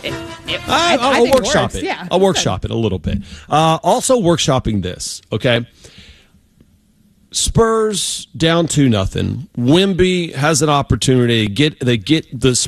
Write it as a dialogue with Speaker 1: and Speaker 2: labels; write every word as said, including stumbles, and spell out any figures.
Speaker 1: it, it,
Speaker 2: I,
Speaker 1: I, I
Speaker 2: I'll
Speaker 1: think
Speaker 2: workshop
Speaker 1: works.
Speaker 2: it.
Speaker 1: Yeah,
Speaker 2: I'll workshop it a little bit. Uh, also workshopping this, okay? Spurs down two nothing. Wemby has an opportunity. Get they get the